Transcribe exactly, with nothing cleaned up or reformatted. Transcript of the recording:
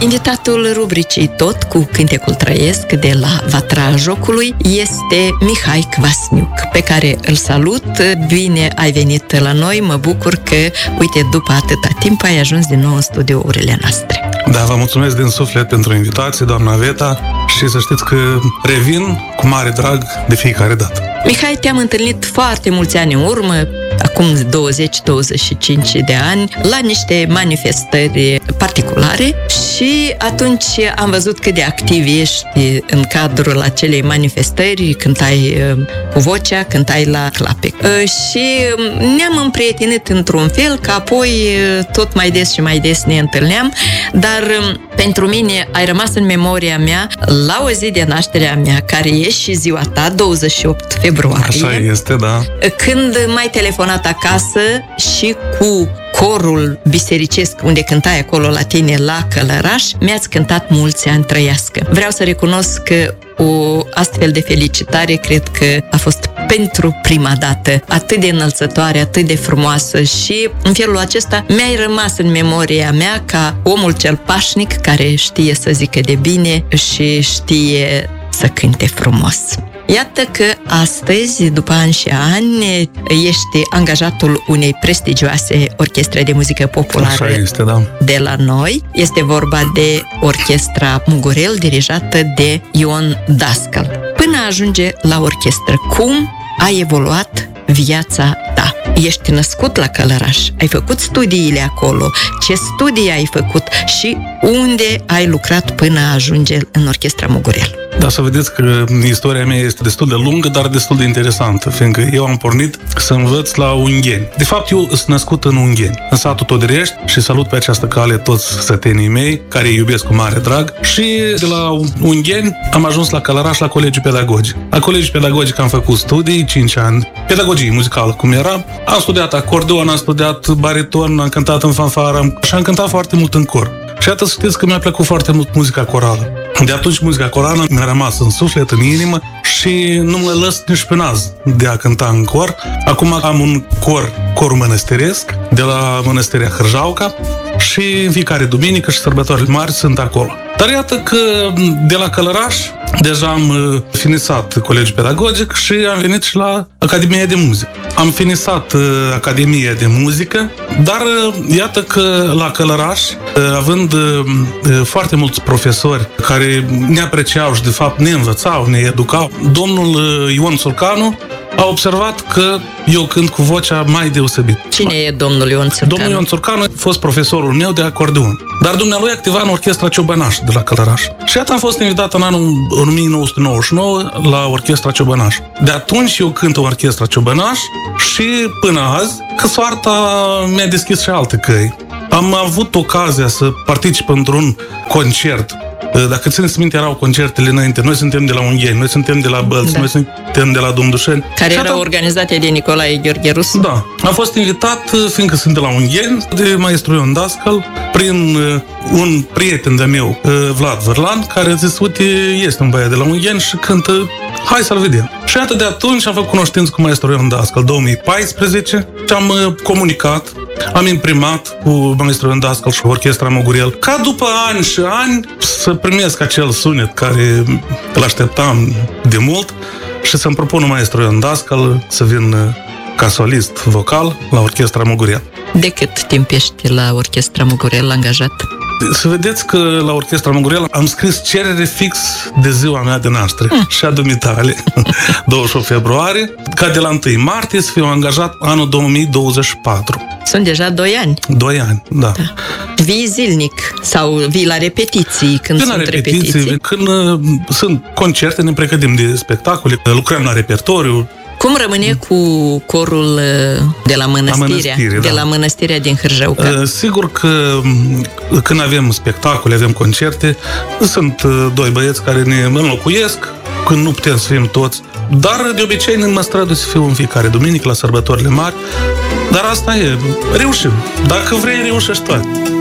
Invitatul rubricii Tot cu cântecul trăiesc de la Vatra Jocului este Mihai Kvasniuc, pe care îl salut. Bine ai venit la noi, mă bucur că, uite, după atâta timp ai ajuns din nou în studiourile noastre. Da, vă mulțumesc din suflet pentru invitație, doamna Veta, și să știți că revin cu mare drag de fiecare dată. Mihai, te-am întâlnit foarte mulți ani în urmă, acum douăzeci douăzeci și cinci de ani, la niște manifestări particulare și atunci am văzut cât de activ ești în cadrul acelei manifestări, cântai cu vocea, cântai la clape. Și ne-am împrietenit într-un fel, că apoi tot mai des și mai des ne întâlneam, dar pentru mine ai rămas în memoria mea la o zi de nașterea mea, care e și ziua ta, douăzeci și opt februarie. Așa este, da. Când m-ai telefonat acasă și cu corul bisericesc unde cântai acolo la tine la Călăraș, mi-ați cântat Mulți ani trăiască. Vreau să recunosc că o astfel de felicitare cred că a fost pentru prima dată atât de înălțătoare, atât de frumoasă și în felul acesta mi-ai rămas în memoria mea ca omul cel pașnic care știe să zică de bine și știe să cânte frumos. Iată că astăzi, după ani și ani, ești angajatul unei prestigioase orchestre de muzică populară. Așa este, da. De la noi. Este vorba de Orchestra Mugurel, dirijată de Ion Dascăl. Până ajunge la orchestră, cum a evoluat viața ta? Ești născut la Călăraș, ai făcut studiile acolo, ce studii ai făcut și unde ai lucrat până a ajunge în Orchestra Mugurel? Da, să vedeți că istoria mea este destul de lungă, dar destul de interesantă, fiindcă eu am pornit să învăț la Ungheni. De fapt, eu sunt născut în Ungheni, în satul Todrești, și salut pe această cale toți sătenii mei, care îi iubesc cu mare drag. Și de la Ungheni am ajuns la Călăraș, la Colegiul Pedagogic. La Colegiul Pedagogic am făcut studii, cinci ani, pedagogie muzicală, cum era. Am studiat acordeon, am studiat bariton, am cântat în fanfară și am cântat foarte mult în cor. Și iată, să știți că mi-a plăcut foarte mult muzica corală. De atunci muzica corală mi-a rămas în suflet, în inimă și nu mă lăs nici pe nas de a cânta în cor. Acum am un cor, corul mănăstiresc, de la Mănăstirea Hârjauca și în fiecare duminică și sărbătorile mari sunt acolo. Dar iată că de la Călăraș deja am finisat Colegiul Pedagogic și am venit și la Academia de Muzică. Am finisat Academia de Muzică, dar iată că la Călăraș, având foarte mulți profesori care ne apreciau și de fapt ne învățau, ne educau, domnul Ion Țurcanu a observat că eu cânt cu vocea mai deosebit. Cine e domnul Ion Țurcanu? Domnul Ion Țurcanu a fost profesorul meu de acordeon, dar dumnealui activa în Orchestra Ciobănaș de la Călăraș. Și iată am fost invitat în anul o mie nouă sute nouăzeci și nouă la Orchestra Ciobănaș. De atunci eu cânt în Orchestra Ciobănaș și până azi, că soarta mi-a deschis și alte căi. Am avut ocazia să particip într-un concert. Dacă țineți minte, erau concertele înainte. Noi suntem de la Ungheni, noi suntem de la Bălți, da. Noi suntem de la Dumdușeni. Care erau atât... organizate de Nicolae Gheorghe Rusu. Da. Am fost invitat, fiindcă sunt de la Ungheni, de maestru Ion Dascăl, prin uh, un prieten de meu, uh, Vlad Vârlan, care a zis, uite, este un băiat de la Ungheni și cântă, hai să-l vedem. Și atât de atunci am făcut cunoștință cu maestru Ion Dascăl, două mii paisprezece, și am uh, comunicat, am imprimat cu maestru Ion Dascăl și Orchestra Mugurel, ca după ani și ani să primesc acel sunet care îl așteptam de mult și să-mi propună maestru Ion Dascăl să vin ca solist vocal la Orchestra Mugurel. De cât timp ești la Orchestra Mugurel angajat? Să vedeți că la Orchestra Mugurel am scris cerere fix de ziua mea de naștere mm. și a dumitale, douăzeci și opt februarie, ca de la întâi martie să fiu angajat anul două mii douăzeci și patru. Sunt deja doi ani. Doi ani, da. da. Vii zilnic sau vii la repetiții când vin sunt la repetiții? repetiții? Când uh, sunt concerte, ne pregătim de spectacole, lucrăm la repertoriu. Cum rămâne cu corul de la Mănăstirea, Mănăstire, de da. la Mănăstirea din Hârjăuca? Uh, sigur că când avem spectacole, avem concerte, sunt doi băieți care ne înlocuiesc când nu putem să fim toți. Dar de obicei ne mă strădui să fiu în fiecare duminică la sărbătorile mari. Dar asta e, reușim. Dacă vrei, reușești toate.